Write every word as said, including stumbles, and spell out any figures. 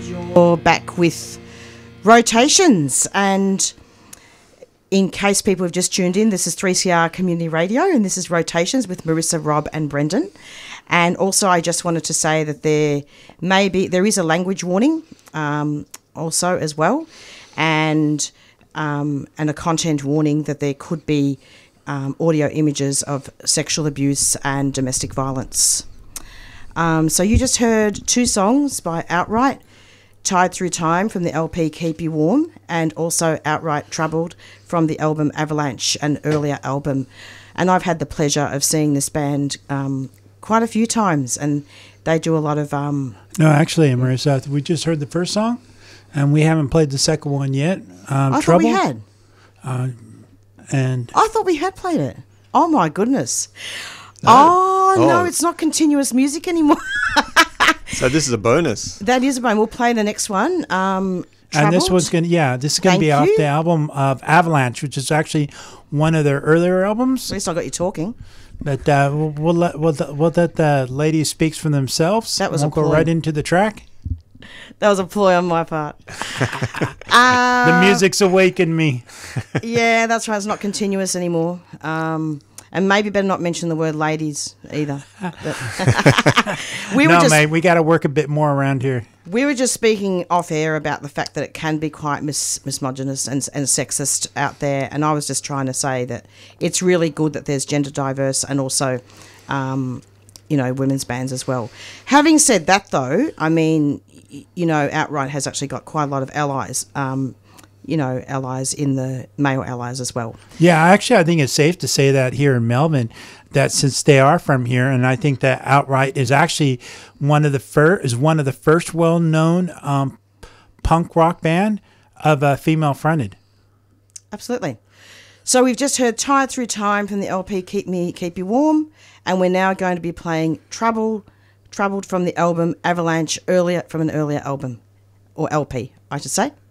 You're back with Rotations, and in case people have just tuned in, this is three C R Community Radio, and this is Rotations with Marissa, Rob and Brendan. And also I just wanted to say that there may be, there is a language warning um, also as well, and um, and a content warning that there could be um, audio images of sexual abuse and domestic violence. Um, so you just heard two songs by Outright, Tied Through Time from the L P Keep You Warm, and also Outright Troubled from the album Avalanche, an earlier album. And I've had the pleasure of seeing this band um, quite a few times, and they do a lot of... Um, no, actually, Marissa, we just heard the first song, and we haven't played the second one yet. Um, I Troubled, thought we had. Uh, and I thought we had played it. Oh, my goodness. No. Oh, oh, no, it's not continuous music anymore. So this is a bonus. That is a bonus. We'll play the next one. Um, and this one's going to, yeah, this is going to be you. off the album of Avalanche, which is actually one of their earlier albums. At least I got you talking. But uh, we'll, we'll, let, we'll, we'll let the ladies speak for themselves. That was we'll a ploy. go right into the track. That was a ploy on my part. uh, the music's awakened me. Yeah, that's right. It's not continuous anymore. Um, and maybe better not mention the word ladies either. we no, were just, mate, we got to work a bit more around here. We were just speaking off air about the fact that it can be quite mis- misogynist and, and sexist out there. And I was just trying to say that it's really good that there's gender diverse and also, um, you know, women's bands as well. Having said that, though, I mean, you know, Outright has actually got quite a lot of allies, um, you know, allies in the male allies as well. Yeah, actually, I think it's safe to say that here in Melbourne, that since they are from here, and I think that Outright is actually one of the first, is one of the first well-known um, punk rock band of uh, female fronted. Absolutely. So we've just heard Tied Through Time from the L P Keep Me Keep You Warm, and we're now going to be playing Trouble, Troubled from the album Avalanche, earlier from an earlier album, or L P, I should say.